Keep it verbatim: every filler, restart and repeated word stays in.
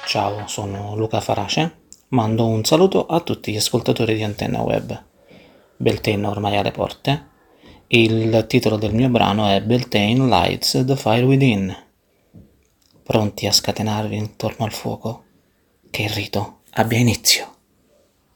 Ciao, sono Luca Farace, mando un saluto a tutti gli ascoltatori di Antenna Web. Beltane ormai alle porte. Il titolo del mio brano è Beltane Lights the Fire Within. Pronti a scatenarvi intorno al fuoco? Che il rito abbia inizio.